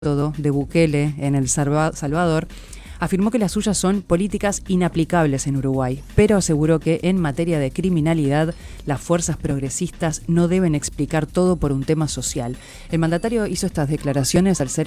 de Bukele en El Salvador, afirmó que las suyas son políticas inaplicables en Uruguay, pero aseguró que en materia de criminalidad las fuerzas progresistas no deben explicar todo por un tema social. El mandatario hizo estas declaraciones al ser